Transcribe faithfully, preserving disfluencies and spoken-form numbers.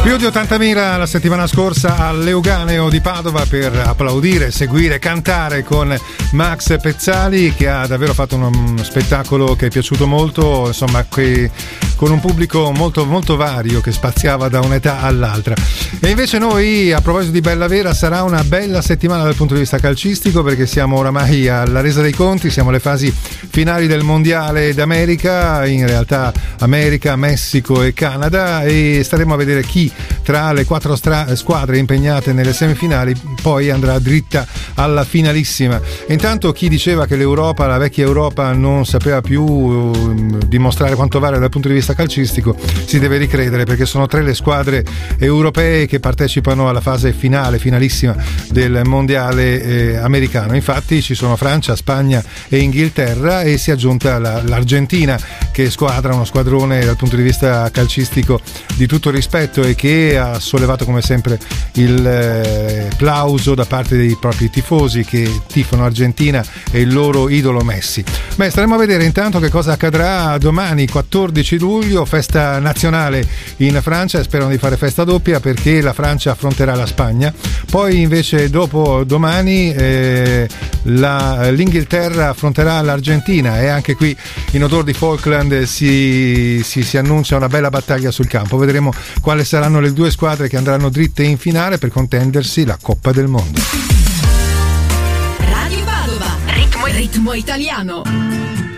Più di ottantamila la settimana scorsa all'Euganeo di Padova per applaudire, seguire, cantare con Max Pezzali, che ha davvero fatto uno spettacolo che è piaciuto molto, insomma, che, con un pubblico molto molto vario che spaziava da un'età all'altra. E invece noi, a proposito di Bella Vera, sarà una bella settimana dal punto di vista calcistico, perché siamo oramai alla resa dei conti, siamo alle fasi finali del Mondiale d'America, in realtà America, Messico e Canada, e staremo a vedere chi tra le quattro stra- squadre impegnate nelle semifinali poi andrà dritta alla finalissima. E intanto chi diceva che l'Europa, la vecchia Europa, non sapeva più uh, dimostrare quanto vale dal punto di vista calcistico, si deve ricredere, perché sono tre le squadre europee che partecipano alla fase finale, finalissima del mondiale eh, americano. Infatti ci sono Francia, Spagna e Inghilterra, e si è aggiunta la, l'Argentina, che squadra, uno squadrone dal punto di vista calcistico di tutto rispetto, e che ha sollevato come sempre il eh, plauso da parte dei propri tifosi che tifano Argentina e il loro idolo Messi. Beh, staremo a vedere intanto che cosa accadrà domani, quattordici luglio, festa nazionale in Francia, e sperano di fare festa doppia perché la Francia affronterà la Spagna. Poi invece dopo domani eh, la, l'Inghilterra affronterà l'Argentina, e anche qui in odor di Falkland si, si, si annuncia una bella battaglia sul campo. Vedremo quali saranno le due squadre che andranno dritte in finale per contendersi la Coppa del Mondo. Radio Padova, ritmo, ritmo italiano.